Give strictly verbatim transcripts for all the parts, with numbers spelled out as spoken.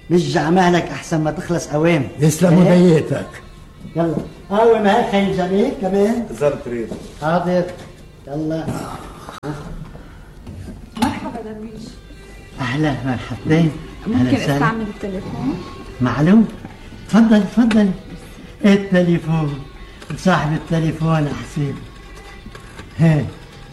رجع مهلك احسن ما تخلص اوام. يسلم وديتك. يلا قاوم هيك خيل جميل كمان. زر تريد. حاضر يلا. مرحبا درويش. اهلا مرحبتين. ممكن استعمل التليفون؟ معلوم. تفضل تفضل. التليفون صاحب التليفون احسن. هي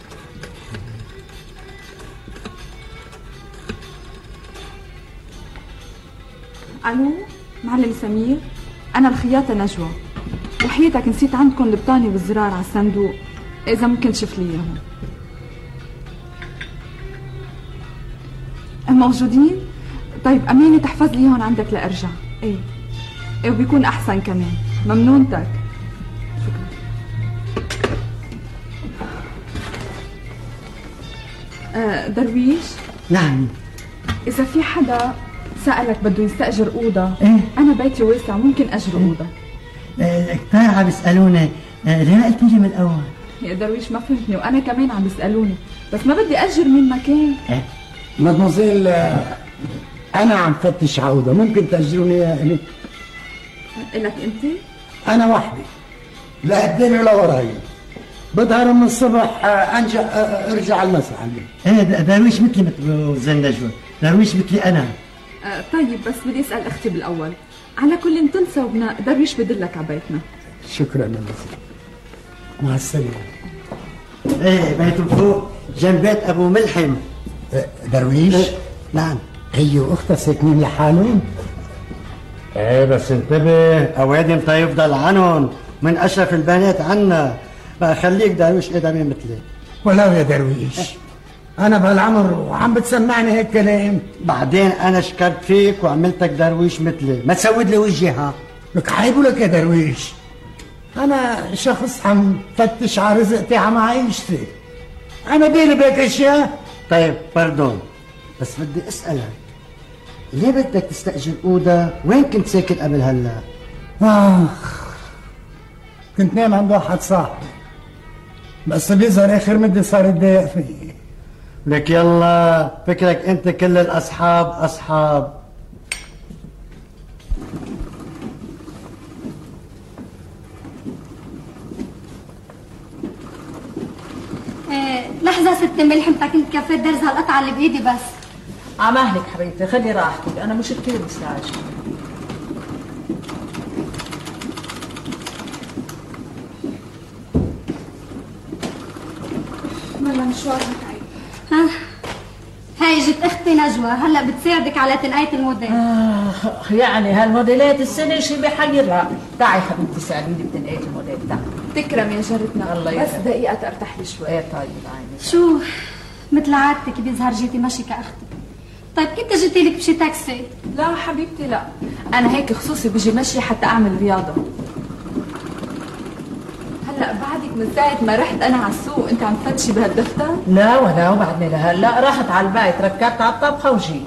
الو معلم سمير، انا الخياطه نجوى، وحياتك نسيت عندكم البطانه والزرار على الصندوق، اذا ممكن تشوف لي اياهم. موجودين؟ طيب امانه تحفظ لي اياهم عندك لارجع. ايه ايه وبيكون احسن كمان. ممنونتك. شكرا. آه درويش. نعم. اذا في حدا سألك بده يستأجر أوضة، إيه؟ أنا بيتي واسع، ممكن أجر أوضة. إيه كتير عم يسألوني، إيه ليه قلت لي من الأول؟ يا درويش ما فهمتني، وأنا كمان عم يسألوني، بس ما بدي أجر من مكان. إيه؟ مدموزيل أنا عم فتش على أوضة، ممكن تأجروني إياها إلي؟ إلك أنت؟ أنا وحدي، لا قدامي ولا وراي، بظهر من الصبح أنجح أرجع المساء عندي. إيه درويش مثلي مثل زين نجوى، درويش مثلي أنا. آه طيب بس بدي اسال اختي بالاول. على كل تنسى وبنا درويش بدلك على بيتنا. شكرا مدموزيل. مع السلامه. ايه بيته فوق جنب بيت ابو ملحم. درويش؟ إيه؟ نعم. هي واختها ساكنين لحالهم؟ ايه بس انتبه اوادم تيفضل عنهم، من اشرف البنات عنا، بقى خليك درويش ادمي مثلي. ولو يا درويش أنا بهالعمر وعم بتسمعني هيك كلام. بعدين أنا شكرت فيك وعملتك درويش مثلي، ما تسود لي وجهي. ها لك حيبوا لك يا درويش، أنا شخص عم فتش على رزقتي، عم عايشتي، أنا بيلي بيك أشياء. طيب باردون، بس بدي أسألك ليه بدك تستأجر أوضة؟ وين كنت ساكن قبل هلا؟ آخ كنت نايم عند واحد صاحبي، بس بيظهر آخر مدة صار يتضايق فيي. لك يلا فكرك انت كل الاصحاب اصحاب. ايه لحظة ست ملحم، كنت كفيت درز هالقطعة اللي بإيدي بس. عمهلك حبيبتي خلي راحتك، أنا مش كتير مستعجلة. والله مشوار متعب. ها هاي جت اختي نجوى، هلا بتساعدك على تنقية الموديل. آه يعني هالموديلات السنة شي بحيرها. تعي حبيبتي ساعديني بتنقية الموديل. تعي. تكرم يا جارتنا. الله بس يسعدك. دقيقة ترتاح لي شوي. ايه طيب عيني. شو مثل عادتك بيظهر جيتي ماشي كأختك. طيب كنت جيتي لك بشي تاكسي؟ لا حبيبتي لا، أنا هيك خصوصي بجي مشي حتى أعمل رياضة. هلا بعدك من ساعة ما رحت أنا على السوق أنت عم تفتشي بهالدفتر؟ لا ولا وبعدني لهلا رحت على البيت ركبت على الطبخة وجيت.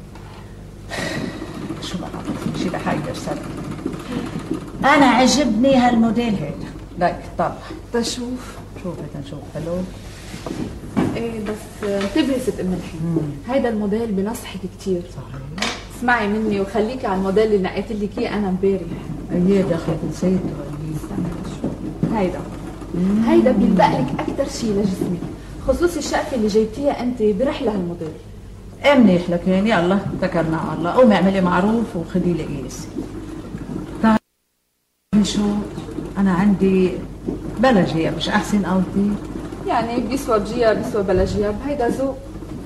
شو بقى شي بحير سبب. أنا عجبني هالموديل هيدا. لك طبعا. تشوف شوفي تنشوف حلو. ايه بس انتبهي ست ام الحين، هيدا الموديل بنصحك كتير. صحيح. اسمعي مني وخليكي على الموديل اللي نقيت لك اياه انا امبارح. ايه دخلت نسيته. هيدا هيدا بيلبق لك اكثر شيء لجسمك، خصوصي الشقفه اللي جايبتيها انت برحله هالموديل. ايه منيح لك يعني. يلا اتكلنا على الله. قومي اعملي معروف وخدي لي قيس. تعرفي شو انا عندي بلا جياب، مش احسن قوتي؟ يعني بيسوى بجياب بيسوى بلا جياب، هيدا ذوق.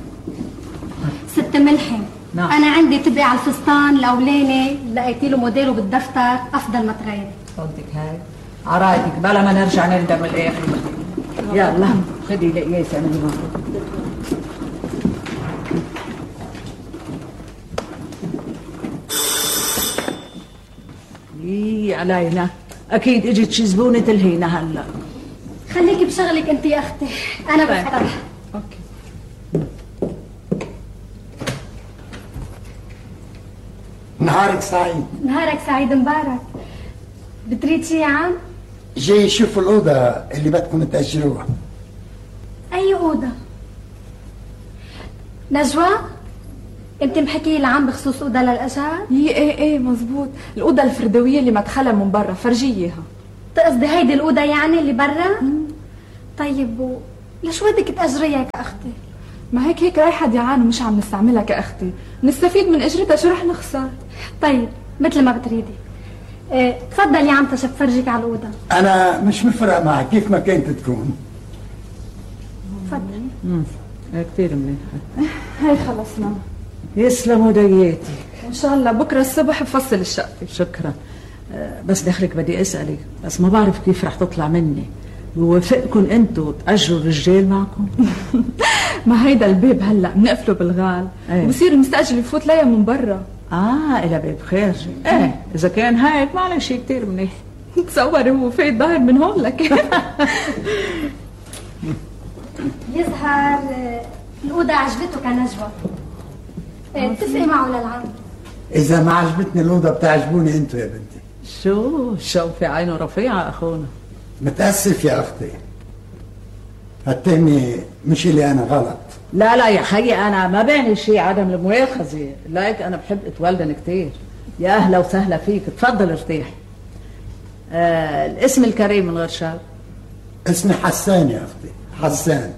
ست ملحم. نعم. انا عندي تبقي على الفستان الاولاني لقيتي له موديله بالدفتر افضل ما تغيري. صدق هاي عرايتك بلا ما نرجع نندم الاخر. يلا خدي لي قيس اعملي معروف. ايه علينا اكيد اجت شي زبونه تلهينا هلا. خليكي بشغلك انت يا اختي، انا بفتح. اوكي. نهارك سعيد. نهارك سعيد مبارك. بتريد شي يا عم؟ جاي شوف الأوضة اللي بدكم تأجروها. أي أوضة؟ نجوى؟ انت محكي لعم بخصوص اوضه للاجار؟ يي ايه ايه مزبوط، الاوضه الفردويه اللي مدخلها من برا، فرجيه اياها. تقصدي هيدي الاوضه يعني اللي برا؟ طيب و... ليش بدك تاجريها كاختي؟ ما هيك هيك رايحه ديعان ومش عم نستعملها كاختي، نستفيد من اجرتها، شو رح نخسر؟ طيب مثل ما بتريدي. اه تفضل يا عم تشب فرجيك على الاوضه. انا مش مفرق معك كيف ما كانت تكون. تفضل. امم كثير منيحه. هاي خلصنا. يسلموا دياتي. ان شاء الله بكره الصبح بفصل الشقه. شكرا. أه بس دخلك بدي اسالك، بس ما بعرف كيف رح تطلع مني. بوافقكم انتوا تاجروا الرجال معكم؟ ما هيدا الباب هلا بنقفله بالغال، ايه. وبصير المستاجر يفوت ليا من برا. اه الى باب خارجي. ايه اذا كان هيك معلش كثير منيح. تصوري هو فايت ظاهر من هون لك. يظهر الاوضه عجبته كنجوى. اتفقي معه للعم. اذا ما عجبتني الاوضه بتعجبوني انتوا يا بنتي. شو شو في عينه رفيعه اخونا. متاسف يا اختي، هالتهمه مش اللي انا غلط. لا لا يا خيي انا ما بعني شيء عدم المؤاخذه، لايك انا بحب اتولدن كثير. يا اهلا وسهلا فيك، تفضل ارتاح. آه الاسم الكريم من غير شر. اسمي حسان يا اختي، حسان.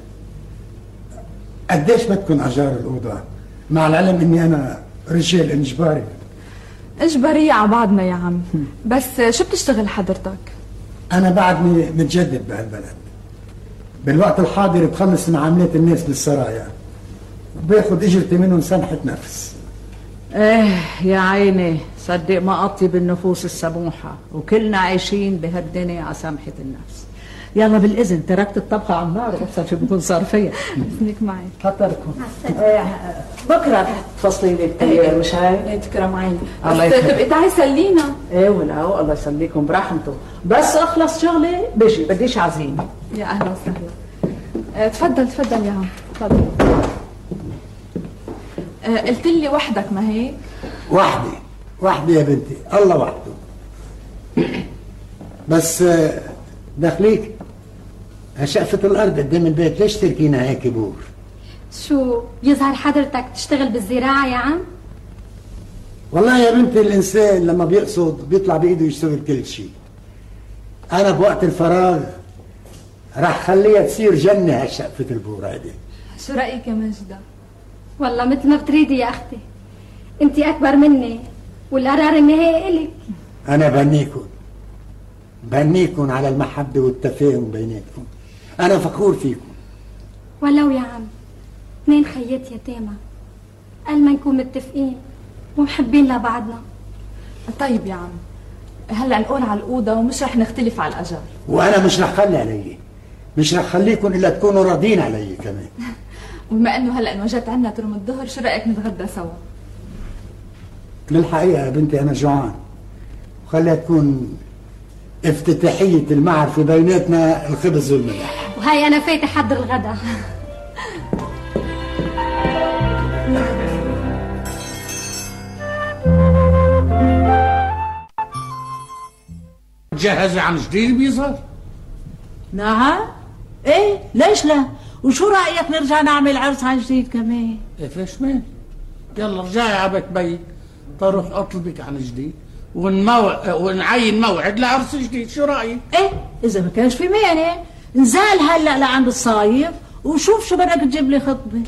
قديش بدكم اجار الاوضه؟ مع العلم اني انا رجال انجباري. اجبارية على بعضنا يا عم، بس شو بتشتغل حضرتك؟ انا بعدني متجدد بهالبلد. بالوقت الحاضر بخلص معاملات الناس بالسرايا، باخذ اجرتي منهم سمحة نفس. ايه يا عيني، صدق ما اطيب النفوس السموحه، وكلنا عايشين بهالدنيا على سمحه النفس. يلا بالاذن، تركت الطبخه على النار وابصر شو بكون صار فيها. اذنك معي. خطركم. إيه بكره تفصلي لي التيار مش هاي؟ ايه تكرم عيني. الله بس يخليك. تبقي تعي سلينا. ايه ولا الله يسليكم برحمته، بس اخلص شغلي بيجي، بديش عزيمه. يا اهلا وسهلا. اه تفضل تفضل يا عم، تفضل. اه قلت لي وحدك ما هيك؟ وحدي وحدي يا بنتي، الله وحده. بس دخليك شقفة الأرض قدام البيت، ليش تركينا هيك بور؟ شو يظهر حضرتك تشتغل بالزراعة يا عم؟ والله يا بنتي الإنسان لما بيقصد بيطلع بإيده يشتغل كل شيء. أنا بوقت الفراغ راح خليها تصير جنة هالشقفة البور هيدي. شو رأيك يا مجدة؟ والله مثل ما بتريدي يا أختي، أنت أكبر مني والقرار النهائي إلك. أنا بنيكم بنيكم على المحبة والتفاهم بيناتكم، أنا فخور فيكم. ولو يا عم اثنين خيات يتامى، قال ما نكون متفقين ومحبين لبعضنا. طيب يا عم، هلا نقول على الأوضة ومش رح نختلف على الأجار. وأنا مش رح خلي علي، مش رح خليكم إلا تكونوا راضين علي كمان. وبما إنه هلا انوجدت عنا ترم الظهر، شو رأيك نتغدى سوا؟ بالحقيقة يا بنتي أنا جوعان، وخليها تكون افتتاحية المعرفة بيناتنا الخبز والملح. وهاي أنا فايتة حضر الغدا. تجهزي عن جديد بيظهر؟ نعم؟ ايه ليش لا؟ وشو رأيك نرجع نعمل عرس عن جديد كمان؟ ايه فيش مال؟ يلا رجعي على بيت بيك، تروح اطلبك عن جديد ونمو... ونعين موعد لعرس جديد، شو رأيك؟ ايه اذا ما كانش في مانع نزال هلا لعند الصايف وشوف شو بدك تجيب لي خطبه.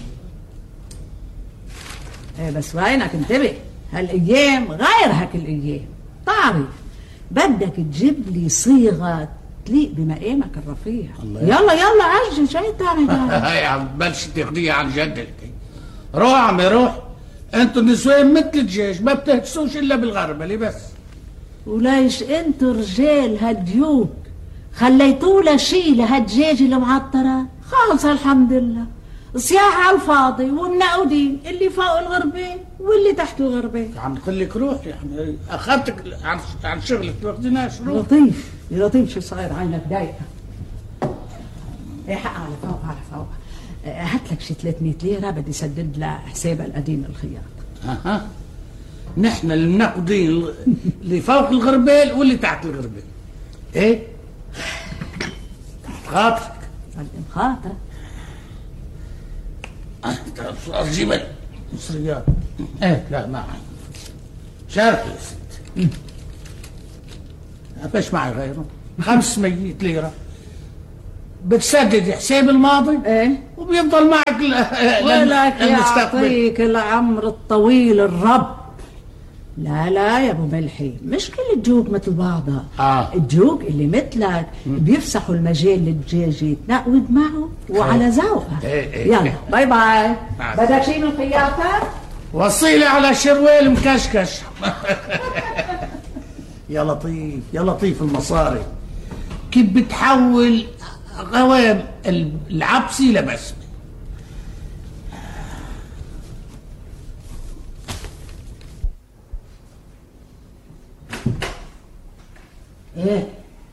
ايه بس وينك انتبه، هالايام غير هاك الايام، تعرف بدك تجيب لي صيغه تليق بمقامك الرفيع. يلا يلا عجل، شايف تعمل هاي عم تبلش تاخديها عن جد. روح عمي روح، انتوا النسوان مثل الدجاج ما بتهتسوش الا بالغربله بس. وليش انتوا رجال هالديوك خليتونا شي لهالدجاج المعطره؟ خالص الحمد لله، صياح على الفاضي والنقودين اللي فوق الغربين واللي تحت الغربين. عم تقول لك روح يا حمي، اخذتك عن عن شغلك ما اخذناش. روح لطيف يا لطيف، شو صاير عينك ضايقه؟ ايه حق على فوق على فوق. هات لك شي ثلاثمية ليره بدي سدد لها حسابها القديم الخياط. اها نحن المنقدين اللي فوق الغربال واللي تحت الغربال. ايه تحت خاطرك. سلم خاطرك. أجيب المصريات ايه لا ما شارك يا ست. فيش معي غيره. خمسمية ليرة بتسدد حساب الماضي ايه وبيفضل معك ولك يعطيك العمر الطويل الرب. لا لا يا ابو ملحي، مش كل الجوق مثل بعضها. آه. الجوق اللي مثلك بيفسحوا المجال للدجاجة يتنقود معه وعلى ذوقها. إيه إيه يلا باي باي. نعم. بدك شيء من الخياطة؟ وصيلي على شرويل مكشكش. يا لطيف يا لطيف المصاري كيف بتحول غوام العبسي لبسمة. ايه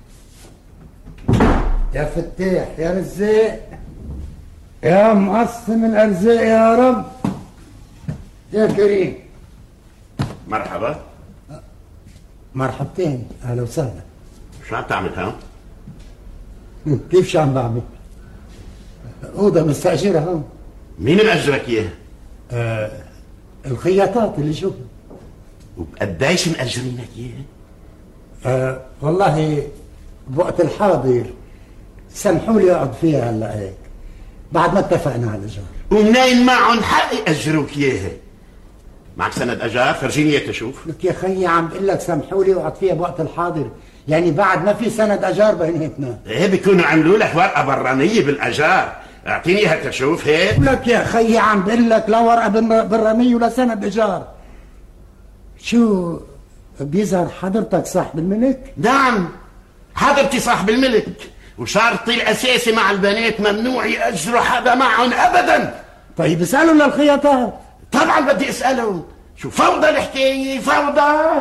يا فتاح يا رزاق يا مقسم الارزاق يا رب يا كريم. مرحبا. مرحبتين، اهلا وسهلا. شو عم تعمل ها؟ كيف شو عم بعمل؟ اوضه مستاجره هون. مين مأجرك اياها؟ آه الخياطات اللي شوفها. وبقديش مأجرينك اياها؟ آه والله بوقت الحاضر سمحوا لي اقعد فيها هلا هيك بعد ما اتفقنا على الايجار. ومنين معهم حق يأجروك اياها؟ معك سند اجار؟ فرجيني اياه تشوف. لك يا خيي عم بقول لك سمحوا لي اقعد فيها بوقت الحاضر، يعني بعد ما في سند اجار بيناتنا. ايه بيكونوا عملوا لك ورقه برانيه بالاجار، اعطيني اياها تشوف هيك. لك يا خيي عم بقول لك لا ورقه برانيه ولا سند اجار. شو بيظهر حضرتك صاحب الملك؟ نعم حضرتي صاحب الملك، وشرطي الاساسي مع البنات ممنوع يأجروا حدا معهم ابدا. طيب اسالوا للخياطات. طبعا بدي اسالهم. شو فوضى الحكايه فوضى.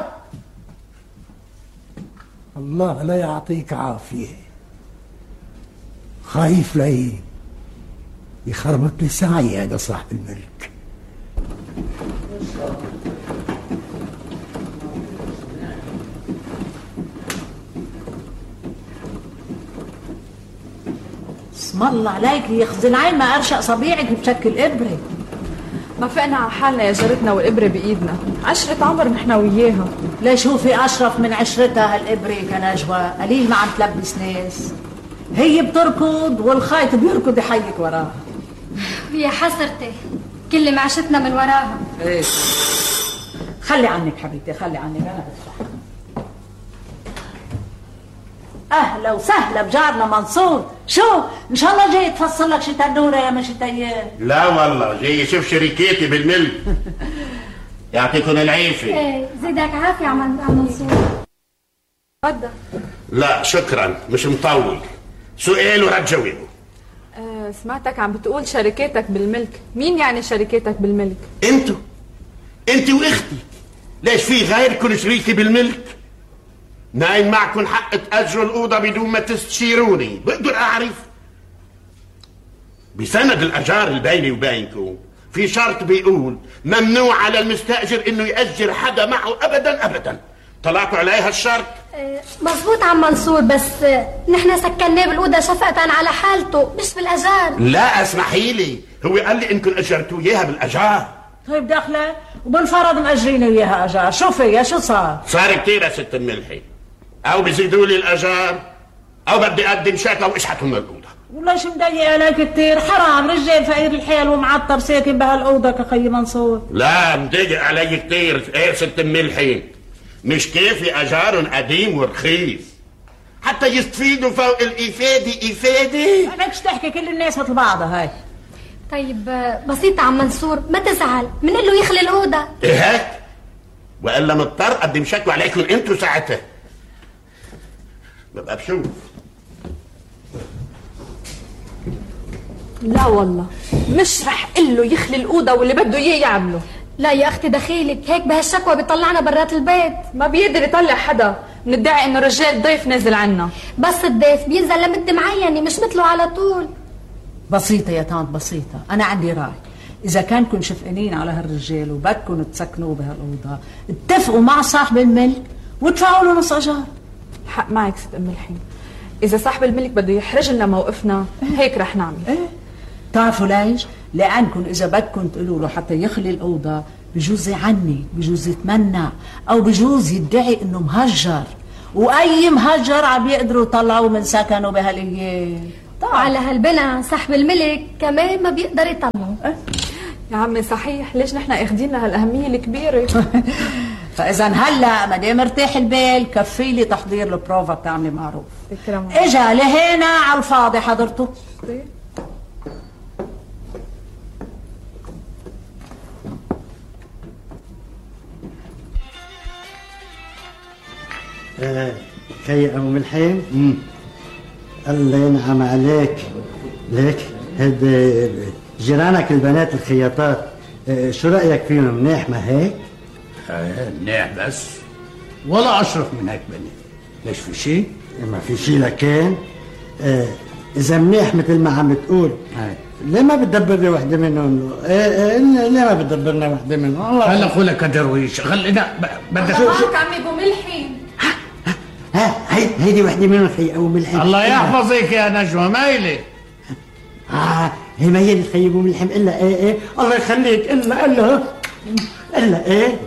الله لا يعطيك عافيه. خايف لي يخربط لي سعي هذا صاحب الملك. اسم الله عليك يخزي العين ما ارشق صبيعك بشكل ابره. ما فقنا على حالنا يا جارتنا والإبرة بإيدنا، عشرة عمر نحن وياها. ليش هو في أشرف من عشرتها هالإبرة كنجوى؟ قليل ما عم تلبس ناس. هي بتركض والخيط بيركض يحيك وراها. يا حسرتي كل معشتنا من وراها. ايه خلي عنك حبيبتي خلي عنك أنا بدفع. أهلا وسهلا بجارنا منصور. شو إن شاء الله جاي تفصل لك شي تنورة يا مشي تيار؟ لا والله جاي يشوف شركاتي بالملك. يعطيكم العافية. ايه زيدك عافية عم منصور. تفضل. لا شكرا مش مطول. سؤال ورد جاوبه. أه سمعتك عم بتقول شركاتك بالملك، مين يعني شركاتك بالملك؟ انتو انت واختي. ليش في غيركم شريكي بالملك؟ ناين معكم حق تأجروا الأوضة بدون ما تستشيروني، بقدر أعرف؟ بسند الأجار اللي بيني وبينكم في شرط بيقول ممنوع على المستأجر إنه يأجر حدا معه أبدا أبدا. طلعتوا عليها الشرط؟ اه مظبوط عم منصور، بس اه نحن سكناه بالأوضة شفقة على حالته مش بالأجار. لا اسمحي لي، هو قال لي إنكم أجرتوا إياها بالأجار. طيب داخله وبالفرض مأجرين وياها أجار، شو فيها شو صار؟ صار كتير يا ست الملحي، أو بيزيدوا لي الأجار أو بدي أقدم شكوى واشحتوا من الأوضة. والله شو مضايق عليك كتير؟ حرام رجال فقير الحيل ومعطر ساكن بهالأوضة كخي منصور. لا مضايق علي كتير ايه ست الملحي، مش كيفي أجارهم قديم ورخيص حتى يستفيدوا فوق الإفادة إفادة. مالكش تحكي كل الناس مثل بعضها هاي. طيب بسيطة عم منصور ما تزعل، منقول له يخلي الأوضة. إيه هيك؟ وإلا مضطر أقدم شكوى عليكم أنتوا ساعتها. ببقى بشوف. لا والله مش رح قله يخلي الأوضة واللي بده إياه يعمله. لا يا أختي دخيلك هيك بهالشكوى بيطلعنا برات البيت. ما بيقدر يطلع حدا، ندعي إنه رجال ضيف نازل عنا. بس الضيف بينزل لمدة معينة مش مثله على طول. بسيطة يا طنط بسيطة، أنا عندي رأي. إذا كانكم شفقانين على هالرجال وبدكم تسكنوا بهالأوضة اتفقوا مع صاحب الملك وادفعوا له نص أجار. حق معك ست أم الحين، إذا صاحب الملك بده يحرج لنا موقفنا هيك رح نعمل. إيه تعرفوا ليش؟ لأنكم إذا بدكم تقولوا له حتى يخلي الأوضة بجوز يعني، بجوز يتمنى، او بجوز يدعي انه مهجر، واي مهجر عم يقدروا يطلعوه من سكنه بهالايام. وعلى هالبنا صاحب الملك كمان ما بيقدر يطلعه. يا عمي صحيح، ليش نحن اخذين هالاهميه الكبيره؟ فاذا هلا ما دام مرتاح البال كفي لي تحضير البروفا بتعملي معروف. اجا لهنا على الفاضي حضرته. آه خي ابو ملحم، الله ينعم عليك. ليك هاد جيرانك البنات الخياطات، آه شو رايك فيهم؟ منيح ما هيك؟ ايه منيح، بس ولا اشرف من هيك بني. ليش في شيء؟ ما في شيء، لكن آه اذا منيح مثل ما عم تقول، ليه ما بتدبر لي وحده منهم؟ ايه ليه ما بتدبرنا وحده منهم؟ الله هلا خلك يا درويش، خلينا بدك معك عمي ابو ملحم. ها هي هيدي وحده منهم خي ابو ملحم. الله يحفظك يا نجوى مايلي. اه هي ما هي اللي خي ابو ملحم الا ايه ايه الله يخليك، الا الا الا ايه.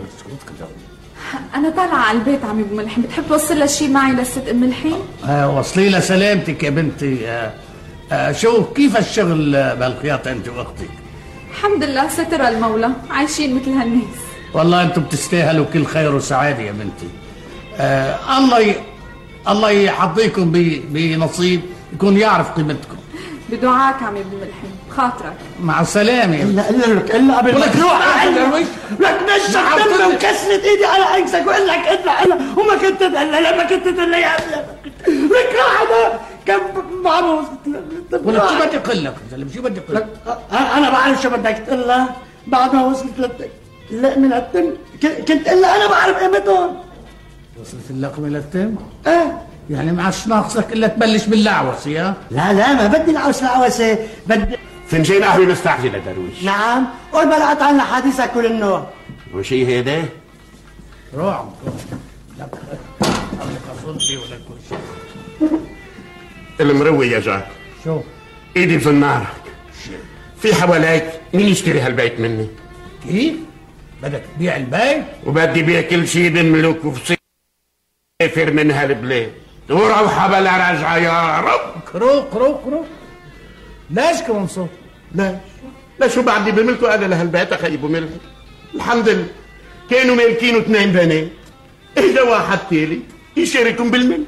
انا طالعه على البيت عمي ابو ملحم، بتحب توصل لها شيء معي للست ام ملحم؟ آه وصلي لها سلامتك يا بنتي. آه آه شو كيف الشغل بالخياطه انت واختك؟ الحمد لله ستر المولى، عايشين مثل هالناس. والله انتم بتستاهلوا كل خير وسعاده يا بنتي. آه الله ي... الله يحظيكم ب... بنصيب يكون يعرف قيمتكم. بدعاك عمي ابو ملحم، بخاطرك. مع السلامه. الا الا لك الا قبل ولك روح درويش، لك نشف دمي وكسرت ايدي على عكسك واقول لك الا الا وما كنت الا لا ما كنت الا يا لك روح. هذا كم معروف. ولك شو بدي اقول لك؟ شو بدي اقول لك؟ انا بعرف شو بدك تقول لها بعد ما وصلت لك لقمه التم. كنت الا انا بعرف قيمتهم. وصلت اللقمه للتم؟ ايه يعني ما عادش ناقصك الا تبلش باللعوسه. يا لا لا ما بدي العوس العوسه، بدي فنجان قهوه مستعجله درويش. نعم قول بلا قطع لنا حديثك كل النوع. وشي هيدا؟ روح لك لك صلتي ولا كل شيء. المروي يا جار، شو؟ ايدي بزنارك. في حواليك مين يشتري هالبيت مني؟ كيف؟ بدك تبيع البيت؟ وبدي بيع كل شيء بملك وبسافر من هالبلاد وروحها بلا رجعه يا رب. كروك كروك كروك. ليش كمان صوت؟ ليش؟ ليش شو بعدي بملكه انا لهالبيت اخي ابو ملحم؟ الحمد لله كانوا مالكينه اثنين بنات، اجا واحد تالي يشاركهم بالملك.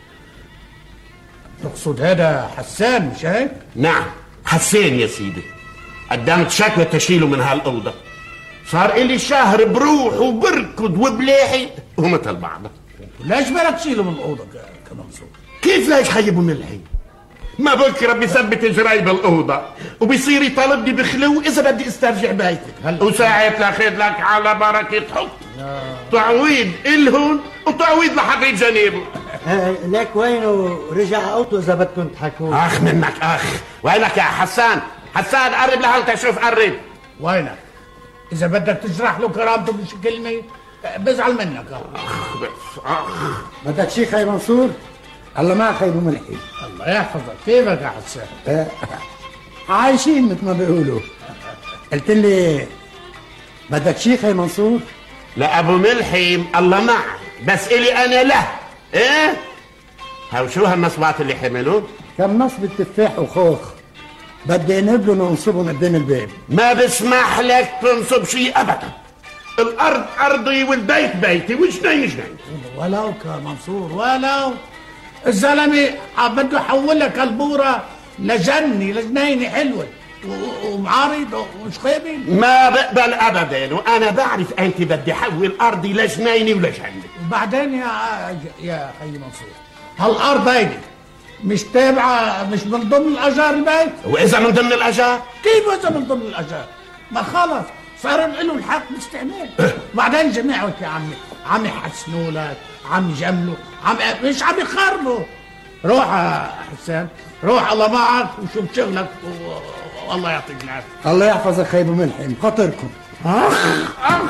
تقصد هذا حسان مش هيك؟ نعم حسان يا سيدي. قدمت شكوى تشيله من هالاوضه، صار الي شهر بروح وبركض وبلاحي ومثل بعضه. ليش بدك تشيله من الاوضه كمنصور؟ كيف ليش حي ابو ملحي؟ ما بكره بثبت جراي بالاوضه وبصير يطالبني بخلو اذا بدي استرجع بيتك، وساعات لاخذ لك على بركه حط تعويض الهن وتعويض لحبيب جنيبه. ليك وينه رجع اوضته اذا بدكم تحكوا. اخ منك اخ. وينك يا حسان؟ حسان قرب لهون تشوف قرب. وينك؟ اذا بدك تجرح له كرامته بش كلمه بزعل منك. اخ بس اخ. بدك شيء خي منصور؟ الله ما خي ابو ملحم. الله يحفظك. كيفك يا حسان؟ عايشين مثل ما بيقولوا. قلت لي بدك شيء خي منصور؟ لا ابو ملحم الله معي، بس الي انا له. ايه هاو شو هالنصبات اللي حملوه؟ كم نصب التفاح وخوخ بدي انبلهم ونصبهم قدام الباب. ما بسمح لك تنصب شيء ابدا. الارض ارضي والبيت بيتي وجنين جنين. ولو كمنصور ولو الزلمه بده يحول لك البوره لجنه لجنينه حلوه ومعارض ومش قابل. ما بقبل ابدا، وانا بعرف انت بدي احول ارضي لجنينه ولجنه. وبعدين يا يا خي منصور هالارض هيدي مش تابعه، مش من ضمن الاجار البيت؟ واذا من ضمن الاجار؟ كيف اذا من ضمن الاجار؟ ما خلص صار له الحق باستعمال. وبعدين جماعه يا عمي عم يحسنوا لك، عم يجملوا، عم مش عم يخربوا. روح يا حسان روح، الله معك وشوف شغلك والله يعطيك العافيه. الله يحفظك خي ابو ملحم، خاطركم. اخ اخ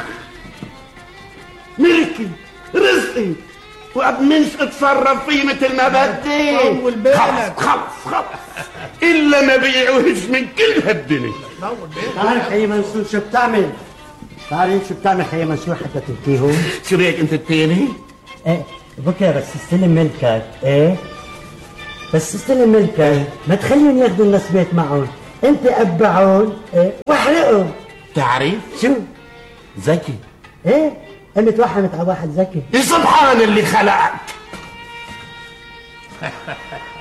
ملكي رزقي وابمنش اتصرف فيه مثل ما بدي. طول بالك. خلص خلص خلص الا ما بيعوهش من كل هالدنيا. تعرف خي منصور شو بتعمل؟ تعرف شو بتعمل خيي منصور حتى تبكيهم؟ شو رأيك انت التاني؟ ايه بكره بس استلم ملكك، ايه بس استلم ملكك ما تخليهم ياخذوا النصبات معهم، انت قبعهم ايه واحرقهم. تعرف؟ شو؟ ذكي. ايه قمت وحمت على واحد ذكي. سبحان اللي خلقك.